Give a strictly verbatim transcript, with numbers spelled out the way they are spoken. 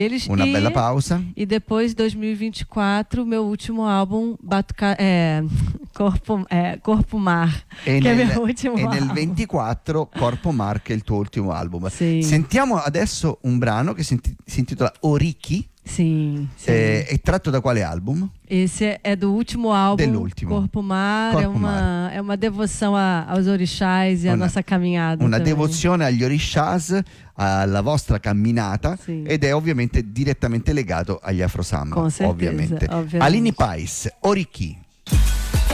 Eles Una e, bella pausa. E depois, dois mil e vinte e quatro, meu último álbum, Batuca, é, Corpo, é, Corpo Mar, E che nel, è il mio ultimo e nel album. ventiquattro Corpo Mar, che è il tuo ultimo album. Sì. Sentiamo adesso un brano che si, inti- si intitola Oriki. Sim, sim. Eh, è tratto da quale album? Esse é do último álbum, Dell'ultimo. Corpo Mar. Corpo é, uma, Mar. é uma devoção a, aos orixás e a Una- nossa caminhada. Una também. devozione agli orishas, alla vostra camminata, Sì. ed è ovviamente direttamente legato agli Afro Samba. Con certeza, ovviamente. ovviamente. Aline Pais, Oriki.